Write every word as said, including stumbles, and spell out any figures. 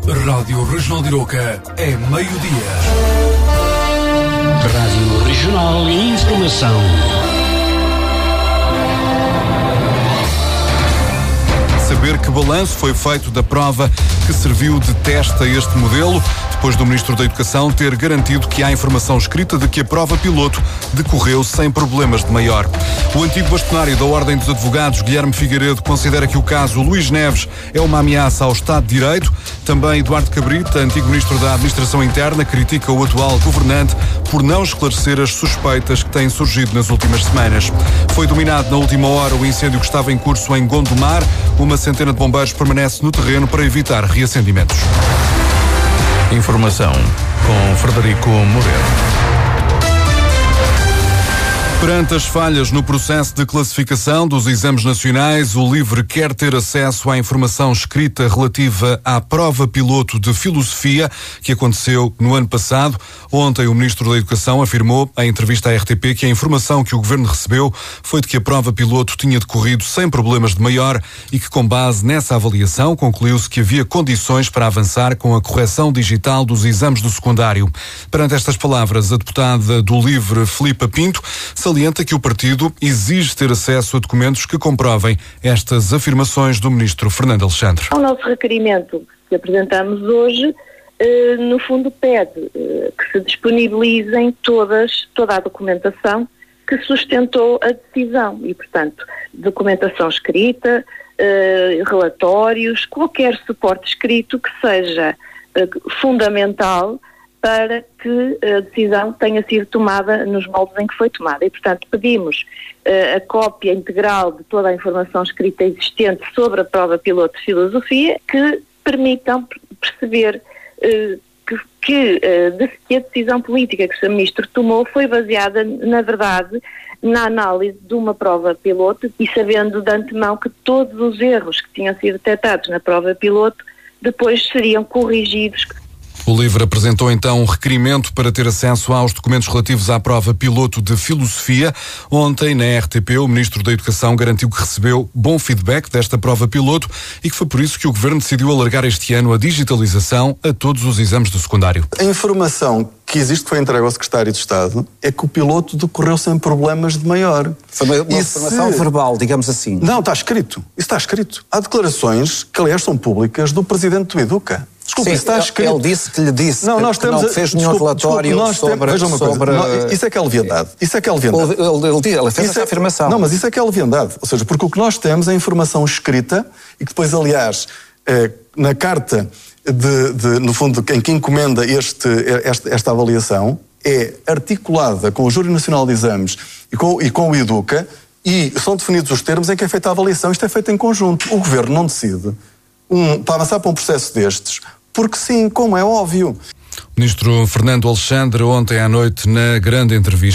Rádio Regional de Iroca é meio-dia. Rádio Regional e Informação. Saber que balanço foi feito da prova que serviu de teste a este modelo, depois do Ministro da Educação ter garantido que há informação escrita de que a prova piloto decorreu sem problemas de maior. O antigo bastonário da Ordem dos Advogados, Guilherme Figueiredo, considera que o caso Luís Neves é uma ameaça ao Estado de Direito. Também Eduardo Cabrita, antigo Ministro da Administração Interna, critica o atual governante por não esclarecer as suspeitas que têm surgido nas últimas semanas. Foi dominado na última hora o incêndio que estava em curso em Gondomar. Uma centena de bombeiros permanece no terreno para evitar reacendimentos. Informação com Frederico Moreira. Perante as falhas no processo de classificação dos exames nacionais, o LIVRE quer ter acesso à informação escrita relativa à prova piloto de filosofia que aconteceu no ano passado. Ontem, o Ministro da Educação afirmou, em entrevista à R T P, que a informação que o Governo recebeu foi de que a prova piloto tinha decorrido sem problemas de maior e que, com base nessa avaliação, concluiu-se que havia condições para avançar com a correção digital dos exames do secundário. Perante estas palavras, a deputada do LIVRE, Filipa Pinto, salienta que o partido exige ter acesso a documentos que comprovem estas afirmações do Ministro Fernando Alexandre. O nosso requerimento que apresentamos hoje, eh, no fundo, pede eh, que se disponibilizem todas, toda a documentação que sustentou a decisão e, portanto, documentação escrita, eh, relatórios, qualquer suporte escrito que seja eh, fundamental para que a decisão tenha sido tomada nos moldes em que foi tomada. E, portanto, pedimos uh, a cópia integral de toda a informação escrita existente sobre a prova piloto de filosofia que permitam perceber uh, que, que, uh, de, que a decisão política que o senhor Ministro tomou foi baseada, na verdade, na análise de uma prova piloto e sabendo de antemão que todos os erros que tinham sido detectados na prova piloto depois seriam corrigidos. O LIVRE apresentou então um requerimento para ter acesso aos documentos relativos à prova piloto de filosofia. Ontem, na R T P, o Ministro da Educação garantiu que recebeu bom feedback desta prova piloto e que foi por isso que o Governo decidiu alargar este ano a digitalização a todos os exames do secundário. A informação que existe, que foi entregue ao Secretário de Estado, é que o piloto decorreu sem problemas de maior. Foi uma, uma informação se... verbal, digamos assim. Não, está escrito. Isso está escrito. Há declarações que, aliás, são públicas do Presidente do Educa. Desculpe, Sim, isso está escrito. Ele disse que lhe disse não, nós que temos não fez nenhum desculpe, relatório desculpe, sobre... Temos, uma sobre... coisa, não, isso é que é leviandade. Isso é que é leviandade. Ele, ele, ele, ele fez isso essa é, afirmação. Não, mas isso é que é leviandade. Ou seja, porque o que nós temos é informação escrita e que depois, aliás, eh, na carta, de, de, no fundo, em que encomenda este, esta, esta avaliação, é articulada com o Júri Nacional de Exames e com, e com o Educa e são definidos os termos em que é feita a avaliação. Isto é feito em conjunto. O Governo não decide um, para avançar para um processo destes, porque sim, como é óbvio. O Ministro Fernando Alexandre, ontem à noite, na grande entrevista